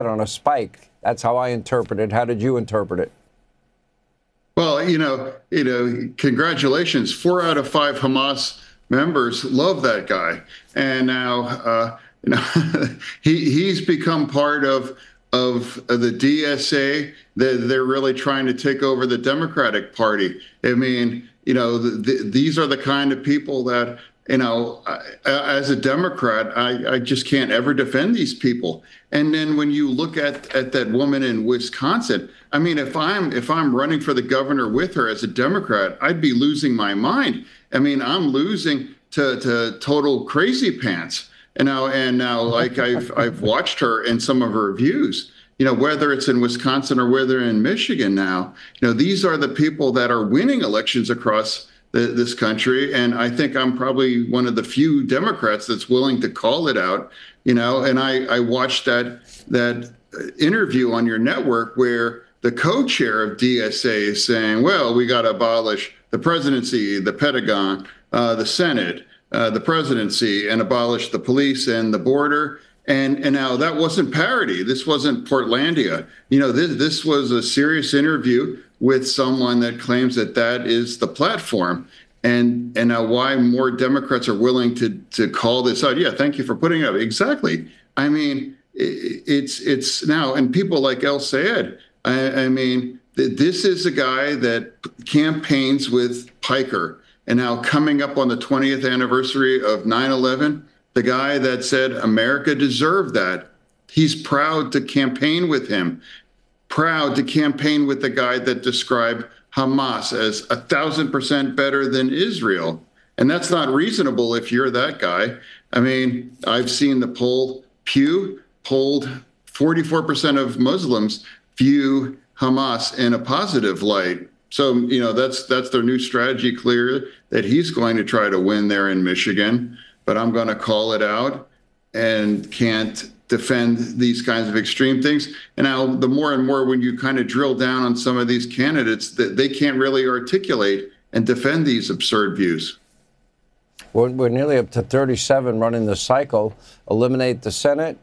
on a spike. That's how I interpret it. How did you interpret it? Well, congratulations. 4 out of 5 Hamas members love that guy, and now he's become part of the DSA. They're really trying to take over the Democratic Party. I mean, these are the kind of people that, as a Democrat, I just can't ever defend these people. And then when you look at that woman in Wisconsin, I mean, if I'm running for the governor with her as a Democrat, I'd be losing my mind. I mean, I'm losing to total crazy pants. And now, like I've watched her in some of her views, whether it's in Wisconsin or whether in Michigan now, these are the people that are winning elections across this country. And I think I'm probably one of the few Democrats that's willing to call it out, and I watched that interview on your network where the co-chair of DSA is saying, well, we got to abolish the presidency, the Pentagon, the Senate, the presidency, and abolish the police and the border. And now that wasn't parody. This wasn't Portlandia. This was a serious interview with someone that claims that is the platform. And now why more Democrats are willing to call this out. Yeah, thank you for putting it up. Exactly. I mean, it's now, and people like El Sayed, I mean, this is a guy that campaigns with Piker. And now coming up on the 20th anniversary of 9/11, the guy that said America deserved that, he's proud to campaign with him, proud to campaign with the guy that described Hamas as 1,000% better than Israel. And that's not reasonable if you're that guy. I mean, I've seen the poll, Pew polled 44% of Muslims view Hamas in a positive light. So, that's their new strategy, clear that he's going to try to win there in Michigan. But I'm going to call it out and can't defend these kinds of extreme things. And now the more and more when you kind of drill down on some of these candidates, that they can't really articulate and defend these absurd views. We're nearly up to 37 running the cycle. Eliminate the Senate,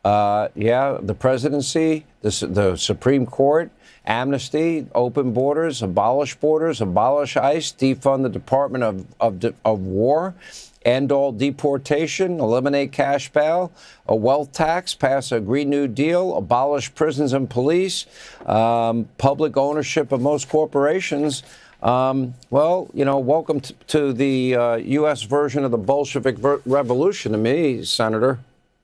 the presidency, the Supreme Court, amnesty, open borders, abolish ICE, defund the Department of War, end all deportation, eliminate cash bail, a wealth tax, pass a Green New Deal, abolish prisons and police, public ownership of most corporations. Welcome to the U.S. version of the Bolshevik revolution to me, Senator.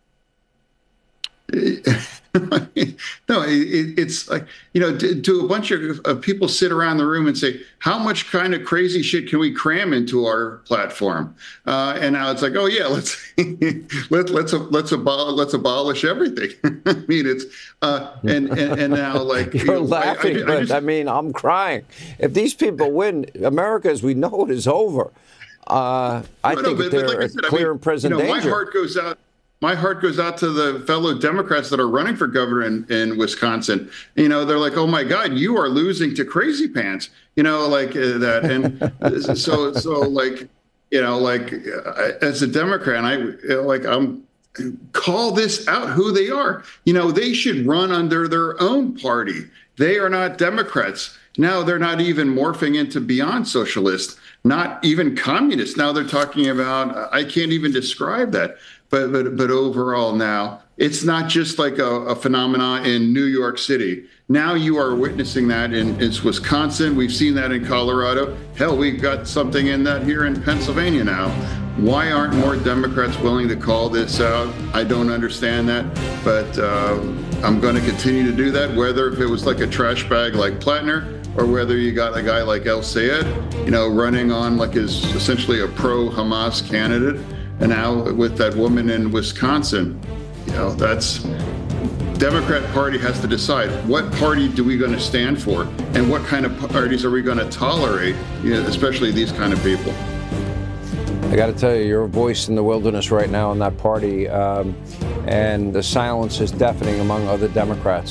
No, it's like, do a bunch of people sit around the room and say, how much kind of crazy shit can we cram into our platform? And now it's like, oh yeah, let's abolish everything. I mean, it's and now, like, you're laughing, but I mean, I'm crying. If these people win, America as we know it is over. I think they're like clear and present danger. My heart goes out to the fellow Democrats that are running for governor in Wisconsin. They're like, oh my God, you are losing to crazy pants, like that. And so like, as a Democrat, I'm call this out who they are. They should run under their own party. They are not Democrats. Now they're not even morphing into beyond socialist, not even communist. Now they're talking about, I can't even describe that. But overall now, it's not just like a phenomenon in New York City. Now you are witnessing that in Wisconsin. We've seen that in Colorado. Hell, we've got something in that here in Pennsylvania now. Why aren't more Democrats willing to call this out? I don't understand that. But I'm going to continue to do that, whether if it was like a trash bag like Plattner, or whether you got a guy like El Sayed, running on like is essentially a pro-Hamas candidate. And now with that woman in Wisconsin, that's Democrat Party has to decide what party do we going to stand for and what kind of parties are we going to tolerate, especially these kind of people. I got to tell you, you're a voice in the wilderness right now in that party, and the silence is deafening among other Democrats.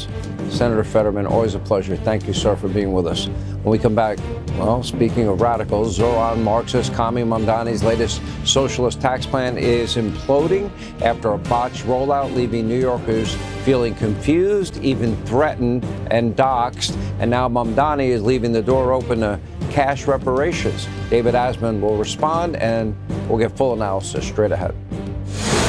Senator Fetterman, always a pleasure. Thank you, sir, for being with us. When we come back, well, speaking of radicals, Zoran Marxist Kami Mamdani's latest socialist tax plan is imploding after a botched rollout, leaving New Yorkers feeling confused, even threatened, and doxxed. And now Mamdani is leaving the door open to cash reparations. David Asman will respond, and we'll get full analysis straight ahead.